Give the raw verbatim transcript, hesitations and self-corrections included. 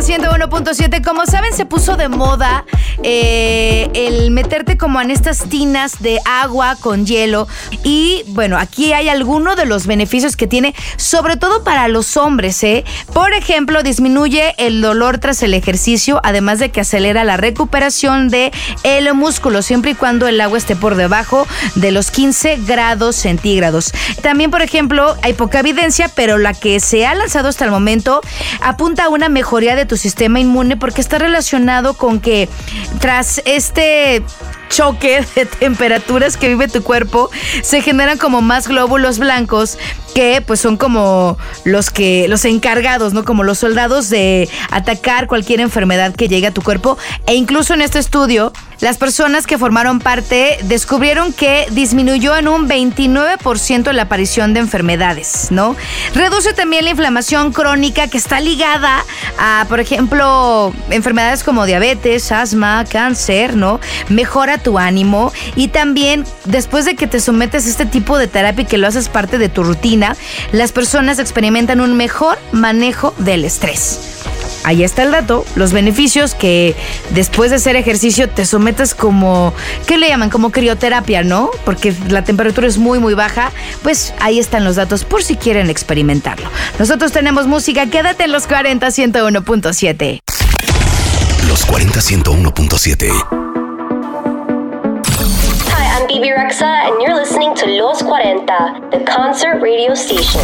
ciento uno punto siete. Como saben, se puso de moda eh, el meterte como en estas tinas de agua con hielo. Y bueno, aquí hay algunos de los beneficios que tiene, sobre todo para los hombres, ¿eh? Por ejemplo, disminuye el dolor tras el ejercicio, además de que acelera la recuperación de el músculo, siempre y cuando el agua esté por debajo de los quince grados centígrados. También, por ejemplo, hay poca evidencia, pero la que se ha lanzado hasta el momento apunta a una mejoría de tu sistema inmune porque está relacionado con que tras este choque de temperaturas que vive tu cuerpo, se generan como más glóbulos blancos que pues son como los que los encargados, ¿no? Como los soldados de atacar cualquier enfermedad que llegue a tu cuerpo. E incluso en este estudio, las personas que formaron parte descubrieron que disminuyó en un veintinueve por ciento la aparición de enfermedades, ¿no? Reduce también la inflamación crónica que está ligada a, por ejemplo, enfermedades como diabetes, asma, cáncer, ¿no? Mejora tu ánimo y también después de que te sometes a este tipo de terapia y que lo haces parte de tu rutina, las personas experimentan un mejor manejo del estrés. Ahí está el dato, los beneficios que después de hacer ejercicio te sometes como, ¿qué le llaman? Como crioterapia, ¿no? Porque la temperatura es muy, muy baja. Pues ahí están los datos por si quieren experimentarlo. Nosotros tenemos música, quédate en los cuarenta ciento uno punto siete. Los cuarenta ciento uno punto siete. Hi, I'm Bibi Rexa and you're listening to Los cuarenta, the concert radio station.